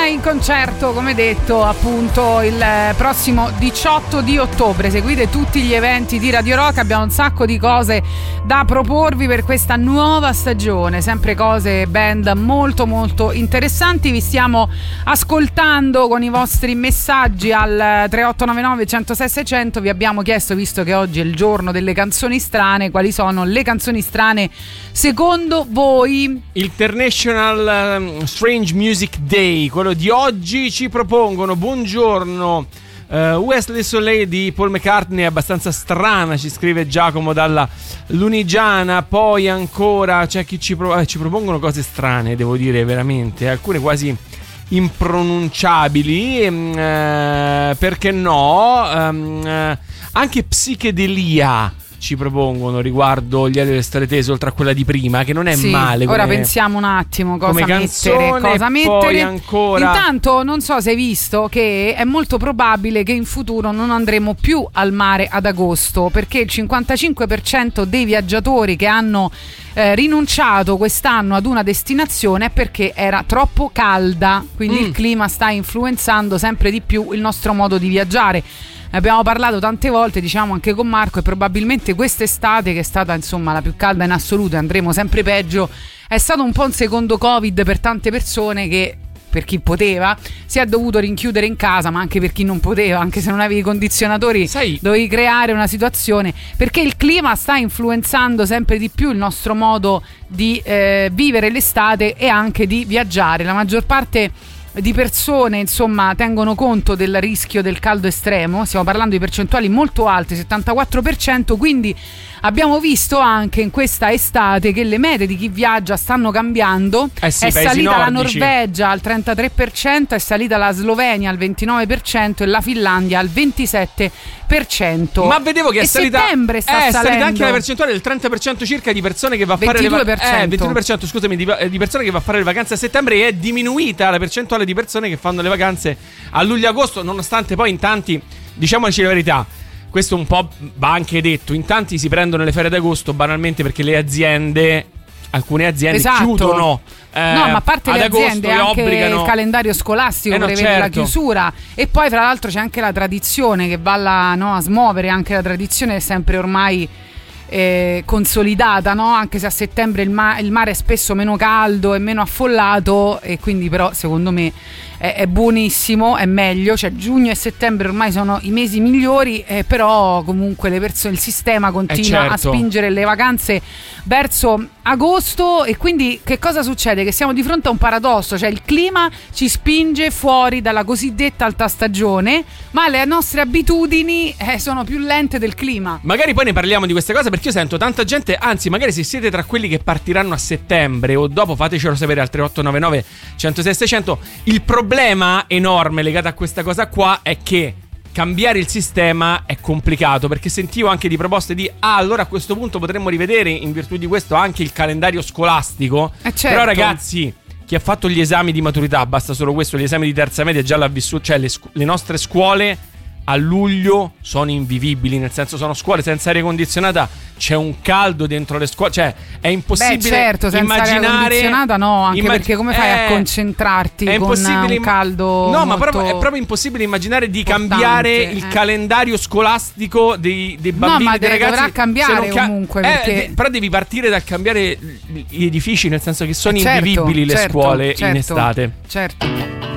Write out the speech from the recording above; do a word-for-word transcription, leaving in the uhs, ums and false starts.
in concerto, come detto, appunto il prossimo diciotto di ottobre. Seguite tutti gli eventi di Radio Rock, abbiamo un sacco di cose da proporvi per questa nuova stagione, sempre cose, band molto molto interessanti. Vi stiamo ascoltando con i vostri messaggi al tre otto nove nove uno zero sei sei zero zero. Vi abbiamo chiesto, visto che oggi è il giorno delle canzoni strane, quali sono le canzoni strane secondo voi. International um, Strange Music Day, quello di oggi. Ci propongono: buongiorno, uh, Wesley Soleil di Paul McCartney è abbastanza strana, ci scrive Giacomo dalla Lunigiana. Poi ancora c'è chi ci, pro- eh, ci propongono cose strane, devo dire, veramente, alcune quasi impronunciabili, eh, perché no, um, eh, anche psichedelia ci propongono riguardo gli ali delle storie tese, oltre a quella di prima, che non è sì, male come, ora pensiamo un attimo cosa come canzone, mettere, cosa mettere. Poi ancora intanto non so se hai visto che è molto probabile che in futuro non andremo più al mare ad agosto, perché il cinquantacinque per cento dei viaggiatori che hanno eh, rinunciato quest'anno ad una destinazione è perché era troppo calda, quindi mm. il clima sta influenzando sempre di più il nostro modo di viaggiare. Abbiamo parlato tante volte, diciamo anche con Marco, e probabilmente quest'estate, che è stata insomma la più calda in assoluto e andremo sempre peggio, è stato un po' un secondo Covid per tante persone, che per chi poteva si è dovuto rinchiudere in casa, ma anche per chi non poteva, anche se non avevi i condizionatori, Sai, dovevi creare una situazione, perché il clima sta influenzando sempre di più il nostro modo di eh, vivere l'estate e anche di viaggiare. La maggior parte di persone insomma tengono conto del rischio del caldo estremo, stiamo parlando di percentuali molto alte, settantaquattro per cento, quindi abbiamo visto anche in questa estate che le mete di chi viaggia stanno cambiando. Eh sì, è salita nordici. La Norvegia al trentatré per cento, è salita la Slovenia al ventinove per cento e la Finlandia al ventisette per cento. Ma vedevo che è e salita, settembre sta è salendo. salita anche la percentuale del trenta per cento circa di persone che va a fare le ventidue per cento. va- eh, ventidue per cento scusami di, di persone che va a fare le vacanze a settembre, e è diminuita la percentuale di persone che fanno le vacanze a luglio-agosto, nonostante poi in tanti, diciamoci la verità, questo un po' va anche detto, in tanti si prendono le ferie d'agosto banalmente perché le aziende, alcune aziende esatto. chiudono. Eh, no, ma a parte le aziende, anche obbligano... il calendario scolastico eh no, prevede certo. la chiusura, e poi tra l'altro c'è anche la tradizione che va alla, no, a smuovere, anche la tradizione è sempre ormai eh, consolidata, no? Anche se a settembre il, ma- il mare è spesso meno caldo e meno affollato, e quindi però secondo me è, è buonissimo, è meglio, cioè giugno e settembre ormai sono i mesi migliori, eh, però comunque le persone, il sistema continua eh certo. a spingere le vacanze verso agosto, e quindi che cosa succede? Che siamo di fronte a un paradosso, cioè il clima ci spinge fuori dalla cosiddetta alta stagione, ma le nostre abitudini eh, sono più lente del clima. Magari poi ne parliamo di queste cose, perché io sento tanta gente, anzi magari se siete tra quelli che partiranno a settembre o dopo, fatecelo sapere al tre otto nove nove uno zero sei sei zero zero. Il problema enorme legato a questa cosa qua è che cambiare il sistema è complicato, perché sentivo anche di proposte di ah, allora a questo punto potremmo rivedere in virtù di questo anche il calendario scolastico. Eh certo. Però ragazzi, chi ha fatto gli esami di maturità, basta solo questo, gli esami di terza media già l'ha vissuto, cioè le, scu- le nostre scuole a luglio sono invivibili, nel senso sono scuole senza aria condizionata, c'è un caldo dentro le scuole, cioè è impossibile. Beh, certo, senza immaginare aria condizionata no, anche immag- perché come fai eh, a concentrarti è con un imma- caldo no, ma molto proprio, è proprio impossibile immaginare di importante, cambiare eh. il calendario scolastico dei, dei bambini, no, ma dei de- ragazzi. dovrà cambiare se non ca- comunque, eh, perché... de- però devi partire dal cambiare gli edifici, nel senso che sono eh certo, invivibili le certo, scuole certo, in estate. Certo.